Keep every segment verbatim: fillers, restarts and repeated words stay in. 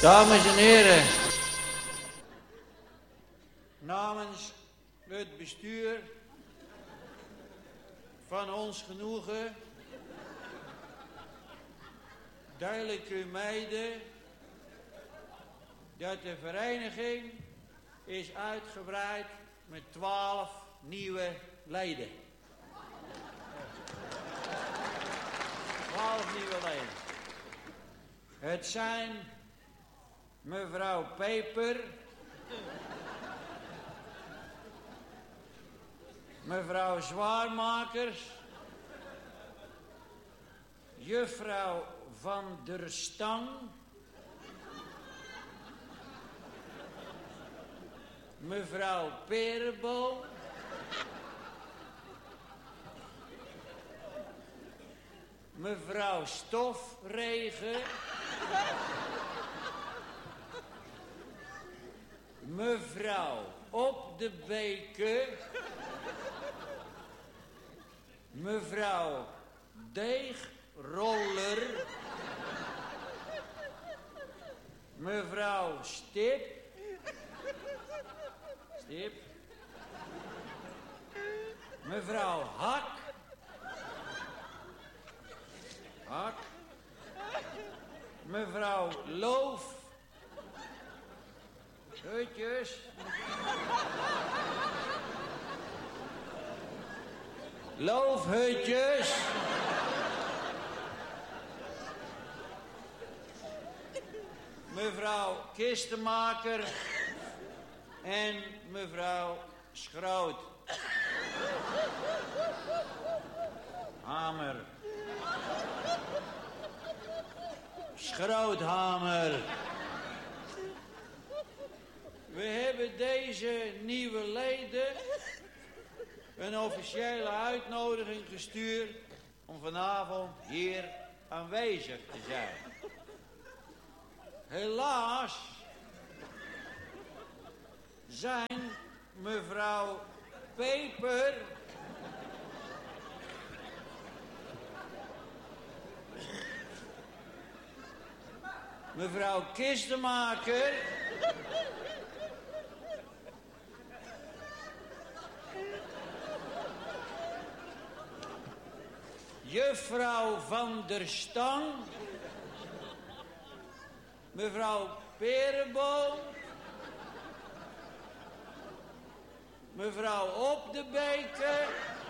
Dames en heren, namens het bestuur van ons genoegen deel ik u mede dat de vereniging is uitgebreid met twaalf nieuwe leden. Twaalf nieuwe leden. Het zijn mevrouw Peper, mevrouw Zwaarmakers, juffrouw Van der Stang, mevrouw Perenboom, mevrouw Stofregen, mevrouw Op de Beke, mevrouw Deegroller, mevrouw Stip, Stip, mevrouw Hak, Hak, mevrouw Loof, Hutjes, Loofhutjes, mevrouw Kistenmaker en mevrouw Schroot. Hamer. Schroothamer. We hebben deze nieuwe leden een officiële uitnodiging gestuurd om vanavond hier aanwezig te zijn. Helaas zijn mevrouw Peper, mevrouw Kistenmaker, juffrouw Van der Stang, mevrouw Perenboom, mevrouw Op de Beke,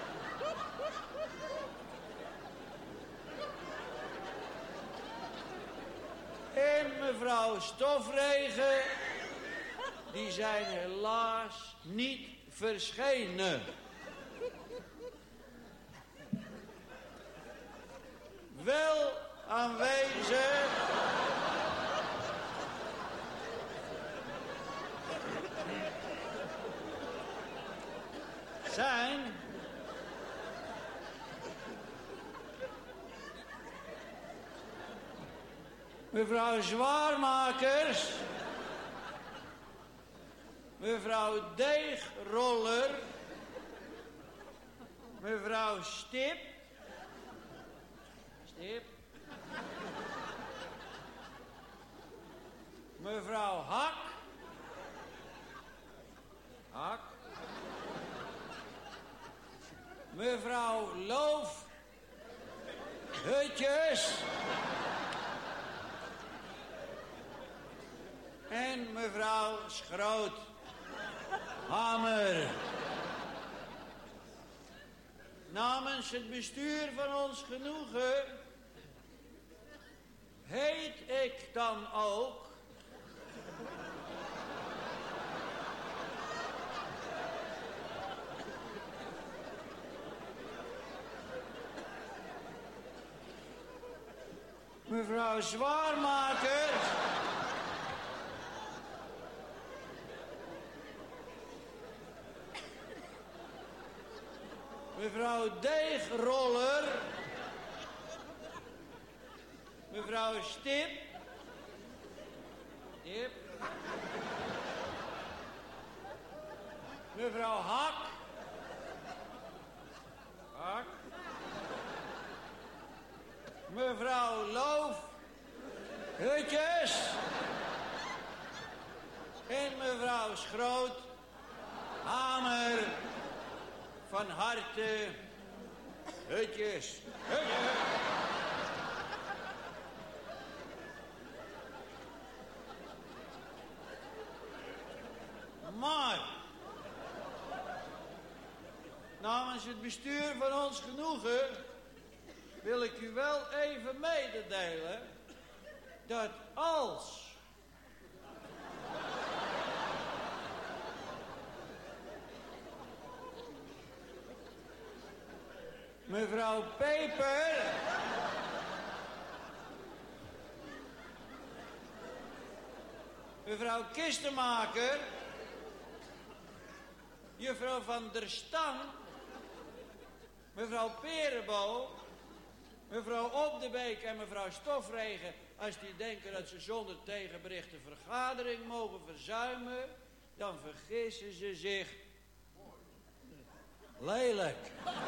en mevrouw Stofregen, die zijn helaas niet verschenen. Wel aanwezig zijn mevrouw Zwaarmakers, mevrouw Deegroller, mevrouw Stip, Stip, mevrouw Hak, Hak, mevrouw Loof, Hutjes en mevrouw Schroot, Hamer. Namens het bestuur van ons genoegen heet ik dan ook mevrouw Zwaarmakers, mevrouw Deegroller, mevrouw Stip, Stip, mevrouw Hak, Hak, mevrouw Loof, Hutjes En mevrouw Schroot, Hamer, van harte, hutjes. Hutjes. Maar, namens het bestuur van ons genoegen wil ik u wel even mededelen dat als mevrouw Peper mevrouw Kistenmaker, juffrouw Van der Stang, mevrouw Perenbo, mevrouw Op de Beek en mevrouw Stofregen, als die denken dat ze zonder tegenbericht de vergadering mogen verzuimen, dan vergissen ze zich. Lelijk.